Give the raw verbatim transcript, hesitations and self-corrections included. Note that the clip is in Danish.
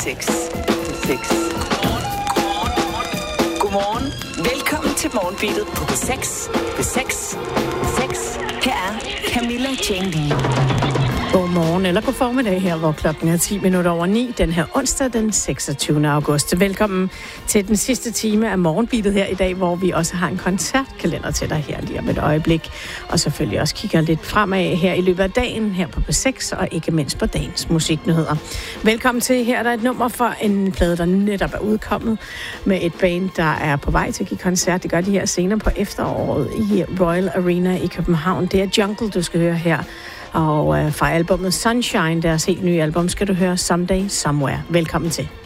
seks. seks. Godmorgen. Velkommen til Morgenbeatet på P seks. P seks. P seks. Her er Camilla Jane Lea. Godmorgen eller god formiddag her, hvor klokken er ti minutter over ni, den her onsdag den seksogtyvende august. Velkommen til den sidste time af Morgenbeatet her i dag, hvor vi også har en koncertkalender til dig her lige om et øjeblik. Og selvfølgelig også kigger lidt fremad her i løbet af dagen her på P seks, og ikke mindst på dagens musiknyheder. Velkommen til. Her er der et nummer for en plade, der netop er udkommet med et band, der er på vej til at give koncert. Det gør de her senere på efteråret i Royal Arena i København. Det er Jungle, du skal høre her. Og øh, fra albumet Sunshine, deres helt nye album, skal du høre Someday Somewhere. Velkommen til.